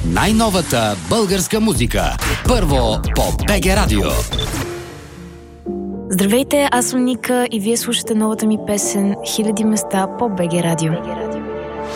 Най-новата българска музика. Първо по БГ Радио. Здравейте, аз съм Ника и вие слушате новата ми песен «Хиляди места» по БГ Радио.